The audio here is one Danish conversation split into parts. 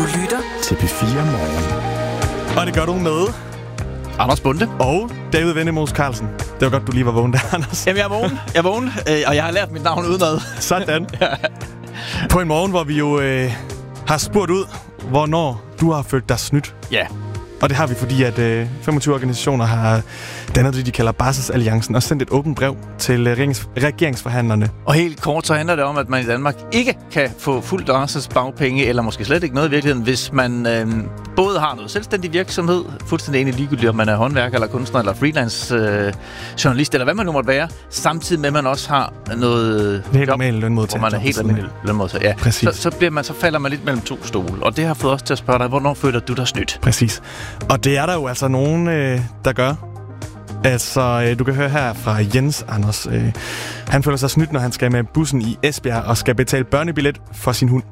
lytter til P4 Morgen. Og det gør du med Anders Bunde og David Vennemos Carlsen. Det var godt, du lige var vågen der, Anders. Jamen, jeg er vågen, og jeg har lært mit navn udenad. Sådan. På en morgen, hvor vi jo har spurgt ud, hvornår du har følt dig snydt. Ja. Og det har vi, fordi at 25 organisationer har dannet det, de kalder Barselsalliancen, og sendt et åbent brev til regeringsforhandlerne. Og helt kort så handler det om, at man i Danmark ikke kan få fuldt barselsbagpenge, eller måske slet ikke noget i virkeligheden, hvis man både har noget selvstændig virksomhed, fuldstændig enig ligegyldigt, om man er håndværker eller kunstner eller freelance journalist, eller hvad man nu måtte være, samtidig med, at man også har noget helt almindelig lønmodtager. Hvor man er helt almindelig lønmodtager. Ja. Præcis. Så falder man lidt mellem to stole, og det har fået os til at spørge dig, hvornår føler du dig snydt? Præcis. Og det er der jo altså nogen, der gør. Altså, du kan høre her fra Jens Anders. Han føler sig snydt, når han skal med bussen i Esbjerg og skal betale børnebillet for sin hund.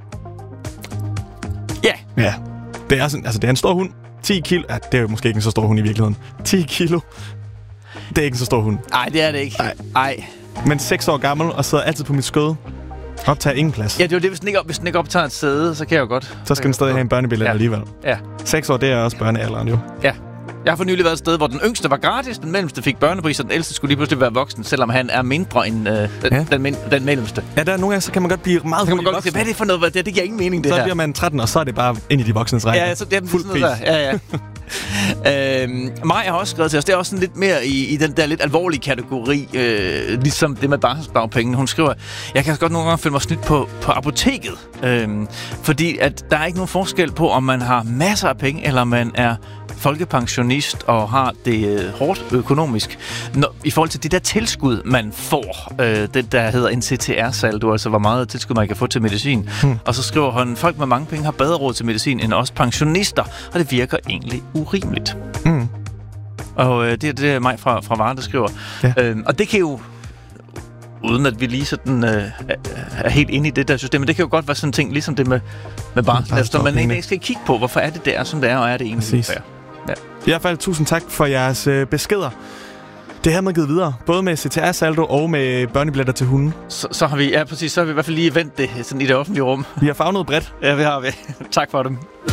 Ja. Ja. Det er, sådan, altså, det er en stor hund. 10 kilo. Ja, det er jo måske ikke en så stor hund i virkeligheden. 10 kilo. Det er ikke en så stor hund. Nej, det er det ikke. Nej. Men 6 år gammel og sidder altid på mit skød. Optager ingen plads. Ja, det er jo det, hvis den ikke optager et sæde, så kan jeg jo godt. Så skal den stadig have en børnebillet alligevel. Ja. 6 år, det er også børnealderen jo. Ja. Jeg har for nylig været et sted, hvor den yngste var gratis, den mellemste fik børnepris, og den ældste skulle lige pludselig være voksen, selvom han er mindre end den mellemste. Ja, der er nogle gange, så kan man godt blive meget hurtigt voksen. Hvad er det for noget? Det giver ingen mening, det så her. Så bliver man 13, og så er det bare ind i de voksnes række. Ja, så det er fuld pris. Ja. Maja har også skrevet til os, det er også sådan lidt mere i den der lidt alvorlige kategori, ligesom det med barselsdagpenge. Hun skriver, jeg kan godt nogle gange føle mig snydt på apoteket, fordi at der er ikke nogen forskel på, om man har masser af penge, eller man er folkepensionist og har det hårdt økonomisk. I forhold til det der tilskud, man får, det der hedder NCTR-saldo, altså hvor meget tilskud man kan få til medicin. Og så skriver hun, folk med mange penge har bedre råd til medicin end os pensionister, og det virker egentlig urimeligt. Og det er mig fra Varen, der skriver. Ja. Og det kan jo, uden at vi lige sådan er helt inde i det der system, men det kan jo godt være sådan en ting, ligesom det med barsel, altså, man egentlig skal kigge på, hvorfor er det der, som det er, og er det egentlig fair. Ja. I hvert fald tusind tak for jeres beskeder. Det har man givet videre, både med CTR-saldo og med børnebilletter til hunden. Så har vi, ja præcis, så har vi i hvert fald lige vendt det sådan i det offentlige rum. Vi har favnet bredt. Ja, vi har. Tak for dem.